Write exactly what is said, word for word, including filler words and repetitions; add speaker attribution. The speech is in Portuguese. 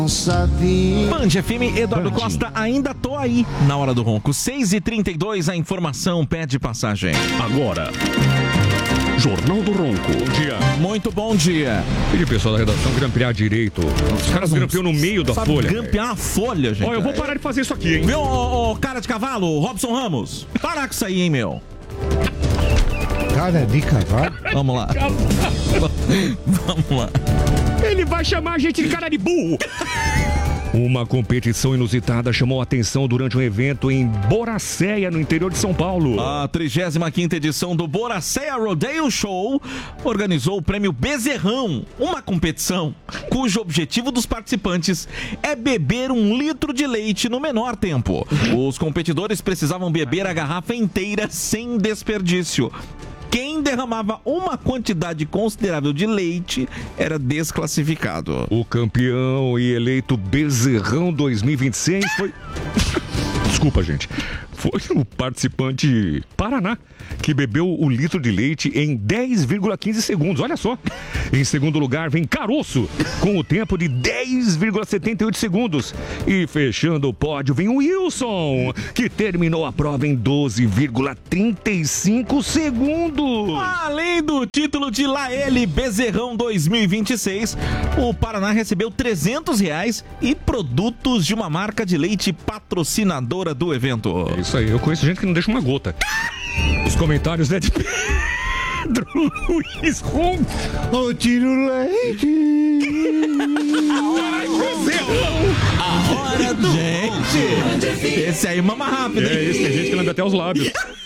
Speaker 1: Band F M, Eduardo Band. Costa, ainda tô aí na hora do ronco. seis e trinta e dois, a informação pede passagem.
Speaker 2: Agora, Jornal do Ronco. Bom dia.
Speaker 1: Muito bom dia.
Speaker 2: E o pessoal da redação grampear direito. Os caras grampeam no meio da folha.
Speaker 1: Grampear a folha, gente.
Speaker 2: Ó, eu vou parar de fazer isso aqui, hein?
Speaker 1: Meu, ô, ô, cara de cavalo, Robson Ramos. Para com isso aí, hein, meu.
Speaker 3: Cara de cavalo?
Speaker 1: Vamos lá. Vamos lá.
Speaker 2: Ele vai chamar a gente de cara de burro. Uma competição inusitada chamou a atenção durante um evento em Boracéia, no interior de São Paulo.
Speaker 1: A trigésima quinta edição do Boracéia Rodeo Show organizou o prêmio Bezerrão, uma competição cujo objetivo dos participantes é beber um litro de leite no menor tempo. Os competidores precisavam beber a garrafa inteira sem desperdício. Quem derramava uma quantidade considerável de leite era desclassificado.
Speaker 2: O campeão e eleito Bezerrão dois mil e vinte e seis foi... Desculpa, gente. Foi o participante Paraná, que bebeu o litro de leite em dez vírgula quinze segundos. Olha só. Em segundo lugar vem Caroço, com o tempo de dez vírgula setenta e oito segundos. E fechando o pódio vem o Wilson, que terminou a prova em doze vírgula trinta e cinco segundos.
Speaker 1: Além do título de Lá Ele Bezerrão dois mil e vinte e seis, o Paraná recebeu trezentos reais e produtos de uma marca de leite patrocinadora do evento.
Speaker 2: É isso aí, eu conheço gente que não deixa uma gota. Os comentários é de Pedro Luiz Ronco.
Speaker 3: Ô, tiro leite.
Speaker 1: A hora do gente. Esse aí mama rápido, hein?
Speaker 2: É, esse tem gente que lembra até os lábios.